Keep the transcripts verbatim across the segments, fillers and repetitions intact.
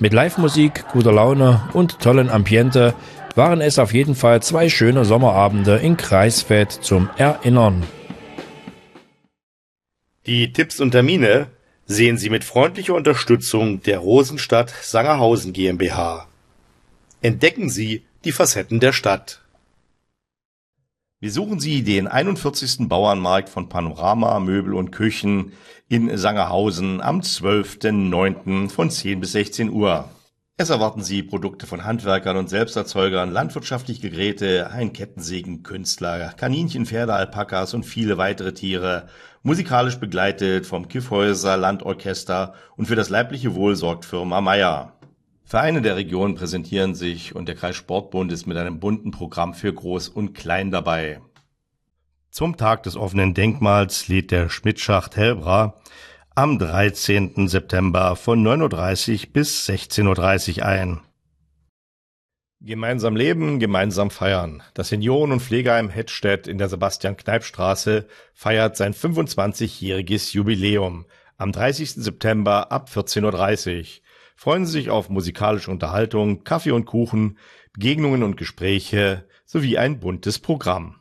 Mit Live-Musik, guter Laune und tollen Ambiente waren es auf jeden Fall zwei schöne Sommerabende in Greifswald zum Erinnern. Die Tipps und Termine sehen Sie mit freundlicher Unterstützung der Rosenstadt Sangerhausen GmbH. Entdecken Sie die Facetten der Stadt. Besuchen Sie den einundvierzigsten Bauernmarkt von Panorama Möbel und Küchen in Sangerhausen am zwölften neunten von zehn bis sechzehn Uhr. Es erwarten Sie Produkte von Handwerkern und Selbsterzeugern, landwirtschaftliche Geräte, ein Kettensägen, Künstler, Kaninchen, Pferde, Alpakas und viele weitere Tiere, musikalisch begleitet vom Kyffhäuser Landorchester und für das leibliche Wohl sorgt Firma Meier. Vereine der Region präsentieren sich und der Kreissportbund ist mit einem bunten Programm für Groß und Klein dabei. Zum Tag des offenen Denkmals lädt der Schmidt-Schacht Hellbra am dreizehnten September von neun Uhr dreißig bis sechzehn Uhr dreißig ein. Gemeinsam leben, gemeinsam feiern. Das Senioren- und Pflegeheim Hettstedt in der Sebastian-Kneipp-Straße feiert sein fünfundzwanzigjähriges Jubiläum am dreißigsten September ab vierzehn Uhr dreißig. Freuen Sie sich auf musikalische Unterhaltung, Kaffee und Kuchen, Begegnungen und Gespräche sowie ein buntes Programm.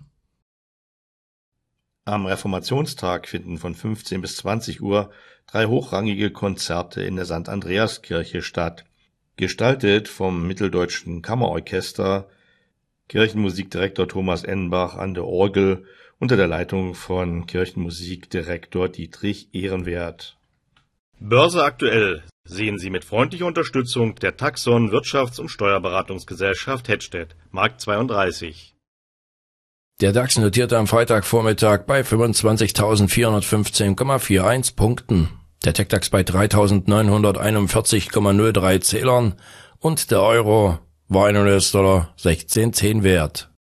Am Reformationstag finden von fünfzehn bis zwanzig Uhr drei hochrangige Konzerte in der Sankt Andreaskirche statt. Gestaltet vom Mitteldeutschen Kammerorchester, Kirchenmusikdirektor Thomas Ennbach an der Orgel unter der Leitung von Kirchenmusikdirektor Dietrich Ehrenwert. Börse aktuell sehen Sie mit freundlicher Unterstützung der Taxon Wirtschafts- und Steuerberatungsgesellschaft Hettstedt, Markt zweiunddreißig. Der DAX notierte am Freitagvormittag bei fünfundzwanzigtausendvierhundertfünfzehn Komma einundvierzig Punkten, der TechDAX bei dreitausendneunhunderteinundvierzig Komma null drei Zählern und der Euro war ein U S-Dollar sechzehn Komma zehn wert.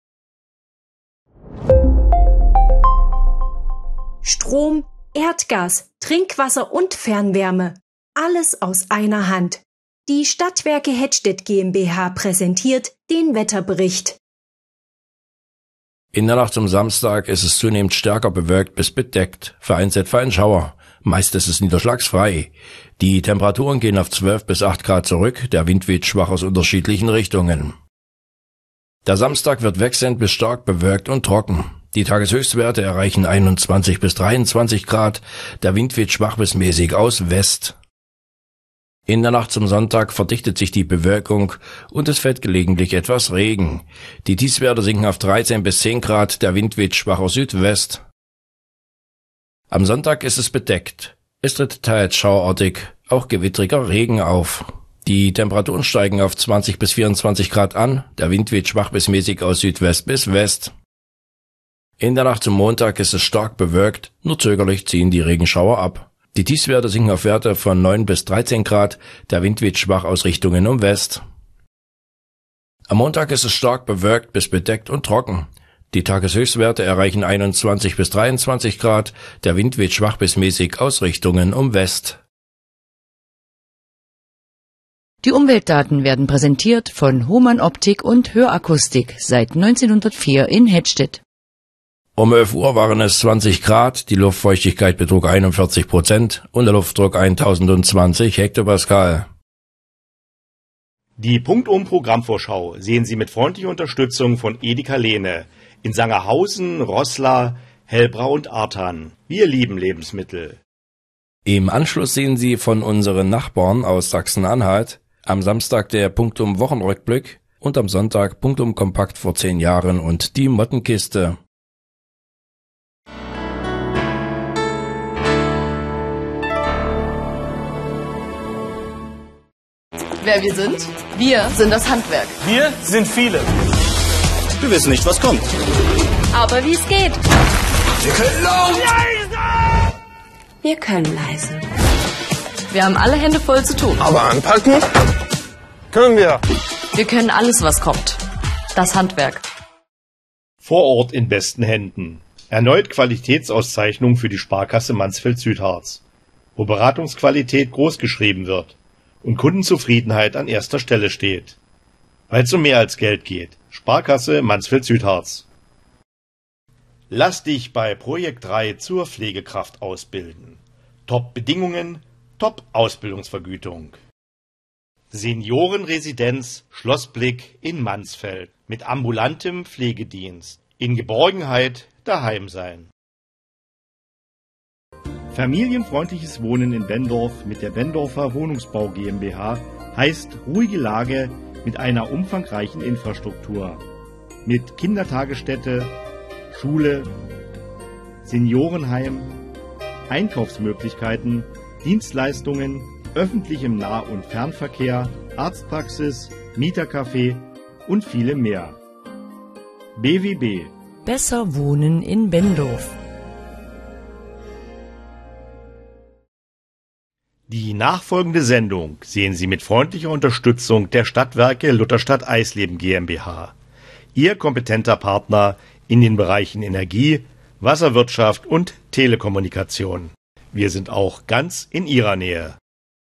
Strom, Erdgas, Trinkwasser und Fernwärme. Alles aus einer Hand. Die Stadtwerke Hettstedt GmbH präsentiert den Wetterbericht. In der Nacht zum Samstag ist es zunehmend stärker bewölkt bis bedeckt, vereinzelt fallen Schauer. Meist ist es niederschlagsfrei. Die Temperaturen gehen auf zwölf bis acht Grad zurück, der Wind weht schwach aus unterschiedlichen Richtungen. Der Samstag wird wechselnd bis stark bewölkt und trocken. Die Tageshöchstwerte erreichen einundzwanzig bis dreiundzwanzig Grad, der Wind weht schwach bis mäßig aus West. In der Nacht zum Sonntag verdichtet sich die Bewölkung und es fällt gelegentlich etwas Regen. Die Tiefstwerte sinken auf dreizehn bis zehn Grad, der Wind weht schwach aus Südwest. Am Sonntag ist es bedeckt. Es tritt teils schauerartig, auch gewittriger Regen auf. Die Temperaturen steigen auf zwanzig bis vierundzwanzig Grad an, der Wind weht schwach bis mäßig aus Südwest bis West. In der Nacht zum Montag ist es stark bewölkt, nur zögerlich ziehen die Regenschauer ab. Die Tiefstwerte sinken auf Werte von neun bis dreizehn Grad, der Wind weht schwach aus Richtungen um West. Am Montag ist es stark bewölkt bis bedeckt und trocken. Die Tageshöchstwerte erreichen einundzwanzig bis dreiundzwanzig Grad, der Wind weht schwach bis mäßig aus Richtungen um West. Die Umweltdaten werden präsentiert von Hohmann Optik und Hörakustik seit neunzehnhundertvier in Hettstedt. Um elf Uhr waren es zwanzig Grad, die Luftfeuchtigkeit betrug einundvierzig Prozent und der Luftdruck tausendzwanzig Hektopascal. Die Punktum-Programmvorschau sehen Sie mit freundlicher Unterstützung von Edeka Lehne in Sangerhausen, Roßla, Hellbrau und Arthan. Wir lieben Lebensmittel. Im Anschluss sehen Sie von unseren Nachbarn aus Sachsen-Anhalt am Samstag der Punktum-Wochenrückblick und am Sonntag Punktum-Kompakt vor zehn Jahren und die Mottenkiste. Wer wir sind? Wir sind das Handwerk. Wir sind viele. Wir wissen nicht, was kommt. Aber wie es geht. Wir können laut. Leise! Wir können leise. Wir haben alle Hände voll zu tun. Aber anpacken können wir. Wir können alles, was kommt. Das Handwerk. Vor Ort in besten Händen. Erneut Qualitätsauszeichnung für die Sparkasse Mansfeld-Südharz, wo Beratungsqualität großgeschrieben wird und Kundenzufriedenheit an erster Stelle steht. Weil es um mehr als Geld geht. Sparkasse Mansfeld-Südharz. Lass dich bei Projekt drei zur Pflegekraft ausbilden. Top-Bedingungen, Top-Ausbildungsvergütung. Seniorenresidenz Schlossblick in Mansfeld mit ambulantem Pflegedienst. In Geborgenheit daheim sein. Familienfreundliches Wohnen in Bendorf mit der Bendorfer Wohnungsbau GmbH heißt ruhige Lage mit einer umfangreichen Infrastruktur. Mit Kindertagesstätte, Schule, Seniorenheim, Einkaufsmöglichkeiten, Dienstleistungen, öffentlichem Nah- und Fernverkehr, Arztpraxis, Mietercafé und vielem mehr. B W B. Besser wohnen in Bendorf. Die nachfolgende Sendung sehen Sie mit freundlicher Unterstützung der Stadtwerke Lutherstadt Eisleben GmbH. Ihr kompetenter Partner in den Bereichen Energie, Wasserwirtschaft und Telekommunikation. Wir sind auch ganz in Ihrer Nähe.